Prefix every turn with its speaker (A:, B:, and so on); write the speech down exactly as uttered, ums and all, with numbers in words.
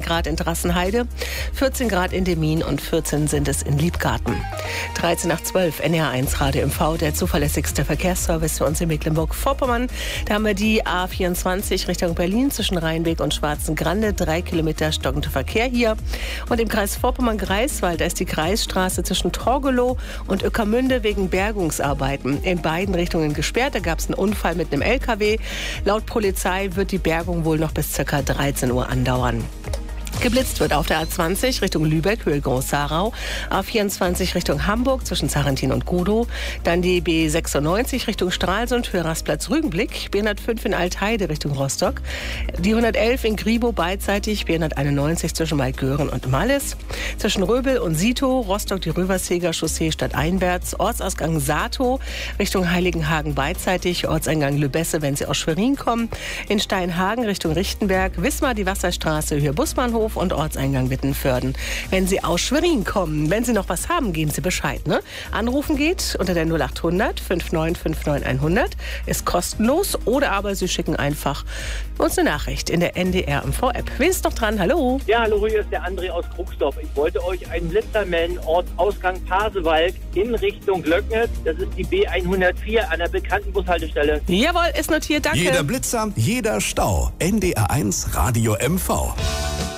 A: Grad in Drassenheide, vierzehn Grad in Demmin und vierzehn sind es in Liebgarten. dreizehn nach zwölf, N R eins Radio M V, der zuverlässigste Verkehrsservice für uns in Mecklenburg-Vorpommern. Da haben wir die A vierundzwanzig Richtung Berlin zwischen Rheinweg und Schwarzengrande, drei Kilometer stockender Verkehr hier. Und im Kreis Vorpommern-Greifswald, da ist die Kreisstraße zwischen Torgelow und Ueckermünde wegen Bergungsarbeiten in beiden Richtungen gesperrt. Da gab es einen Unfall mit einem L K W. Laut Polizei wird die Bergung wohl noch bis ca. dreizehn Uhr andauern. Geblitzt wird auf der A zwanzig Richtung Lübeck, Höhe Groß-Sarau, A vierundzwanzig Richtung Hamburg zwischen Zarentin und Godow, dann die B sechsundneunzig Richtung Stralsund, Höhe Rastplatz Rügenblick, B hundertfünf in Altheide Richtung Rostock, die hundertelf in Gribow beidseitig, B hunderteinundneunzig zwischen Maigören und Mallis, zwischen Röbel und Sito, Rostock die Röverseger Chaussee stadteinwärts, Ortsausgang Sato Richtung Heiligenhagen beidseitig, Ortseingang Lübesse, wenn Sie aus Schwerin kommen, in Steinhagen Richtung Richtenberg, Wismar die Wasserstraße, Höhe Busbahnhof und Ortseingang Wittenförden. Wenn Sie aus Schwerin kommen, wenn Sie noch was haben, geben Sie Bescheid. Ne? Anrufen geht unter der null acht hundert fünfundneunzig neunundfünfzig hundert, ist kostenlos, oder aber Sie schicken einfach uns eine Nachricht in der N D R M V App. Wer ist noch dran? Hallo?
B: Ja, hallo, hier ist der André aus Krugsdorf. Ich wollte euch einen Blitzer melden, Ortsausgang Pasewalk in Richtung Glöcknitz. Das ist die B hundertvier an der bekannten Bushaltestelle.
A: Jawohl, ist notiert, danke.
C: Jeder Blitzer, jeder Stau. N D R eins Radio M V.